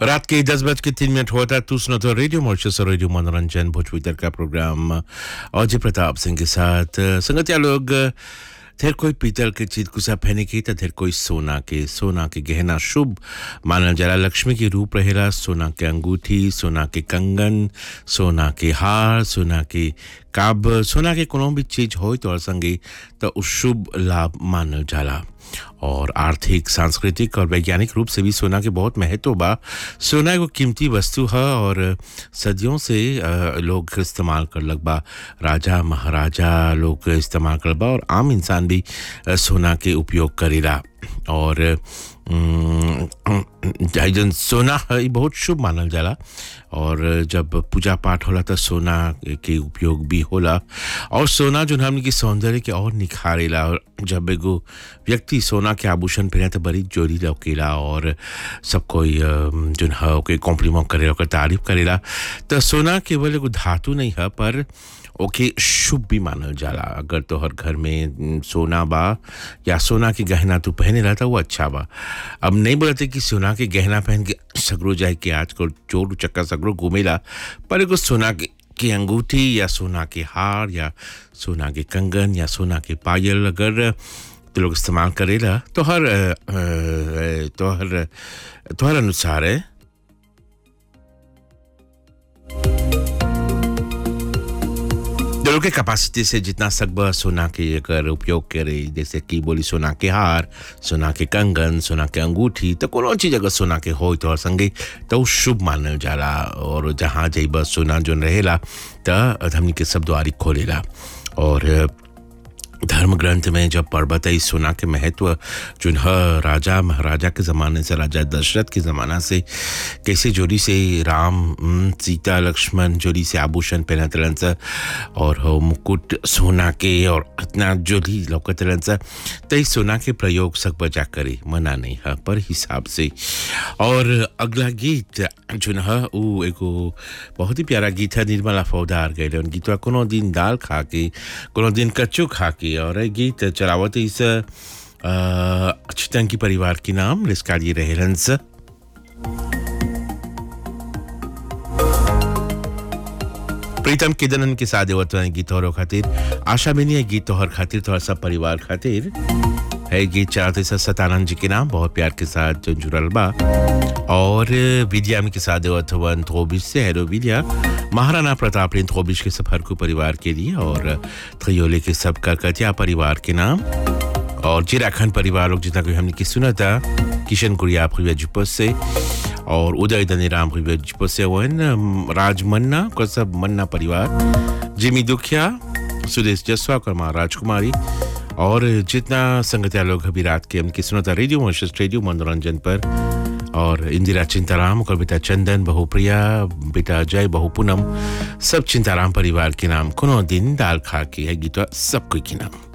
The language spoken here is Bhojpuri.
रात के 10:03 होता है। तू सुनो तो रेडियो मॉर्शस और रेडियो मनोरंजन भोजपुरी का प्रोग्राम अजय प्रताप सिंह के साथ। संगतिया लोग, ढेर कोई पीतल के चीज कुसा पहने की तो ढेर कोई सोना के गहना शुभ मानल जाला। लक्ष्मी की रूप रहेला। सोना के अंगूठी, सोना के कंगन, सोना के हार, सोना के काब, सोना के कोनो भी चीज हो तो संगे तो उस शुभ लाभ मानल जाला। और आर्थिक, सांस्कृतिक और वैज्ञानिक रूप से भी सोना के बहुत महत्व बा। सोना एगो कीमती वस्तु है और सदियों से लोग इस्तेमाल कर लग बा। राजा महाराजा लोग इस्तेमाल कर बा और आम इंसान भी सोना के उपयोग करेला। और जन सोना है बहुत शुभ मानल जाला। और जब पूजा पाठ होला तो सोना के उपयोग भी होला। और सोना जो हमने की सौंदर्य के और निखारेला। और जब एगो व्यक्ति सोना के आभूषण पहने तो बड़ी जोरी लौकेला और सब कोई जो है ओके कॉम्प्लीमेंट करेला, ओकर तारीफ करेला। तो सोना केवल एगो धातु नहीं है पर ओके शुभ भी मानल जाला। अगर तोहर घर में सोना बा या सोना के गहना तू पहने रहा था वो अच्छा बा। अब नहीं बोलते कि सोना के गहना पहन के सगरो जाए कि आजकल चोर चक्का सगरो घूमेला, पर एगो सोना के अंगूठी या सोना के हार या सोना के कंगन या सोना के पायल अगर तो लोग इस्तेमाल करेला तो तोहर अनुसार है। लोग के कैपेसिटी से जितना सकबा सोना के अगर उपयोग करे, जैसे कि बोली सोना के हार, सोना के कंगन, सोना के अंगूठी, तो कोनो चीज अगर सोना के हो तो संगे तो शुभ मानल जाला। और जहाँ जाइबा सोना जो रहेला तो हमनी के सब द्वारी खोलेला। और धर्म ग्रंथ में जब पर्वत है सोना के महत्व जो है राजा महाराजा के ज़माने से, राजा दशरथ के ज़माना से कैसे जोड़ी से राम सीता लक्ष्मण जोड़ी से आभूषण पहना तलन सा और मुकुट सोना के और इतना जोड़ी लौकत तलन सा। तो इस सोना के प्रयोग सब बजा करे मना नहीं है पर हिसाब से। और अगला गीत जो है वो एगो बहुत ही प्यारा गीत है। निर्मला फौदार गए गीतवा कोनो दिन दाल खा के कोनो दिन कच्चू खा के। और गीत चलावत इस चितंकी परिवार के नाम रिस्काली रहेलंस। प्रीतम किदनन के साथ देवतवन गीत और खातिर आशा बिनी है गीत तोहर खातिर तोहर सब परिवार खातिर है। गीत चलाते सतानंद जी के नाम बहुत प्यार के साथ जो जुड़ल बा। और विद्या के साथ देवतवन थोबिश से हेलो विद्या। महाराणा प्रताप ने थोबिश के सफर को परिवार के लिए और थयोले के सब करकतिया परिवार के नाम। और जिराखंड परिवार लोग जितना कोई हमने की सुना था किशन गुड़िया जुपस से और उदय धनीराम जुपस से वन राजमन्ना को सब मन्ना परिवार, जिमी दुखिया, सुदेश जसवा और माँ राजकुमारी। और जितना संगतिया लोग अभी रात के हमकी सुना था रेडियो मॉर्शस रेडियो मनोरंजन पर। और इंदिरा चिंताराम और बेटा चंदन, बहु प्रिया, बेटा अजय, बहु पूनम, सब चिंताराम परिवार के नाम कोनो दिन दाल खा के है गीतवा सब कोई के नाम।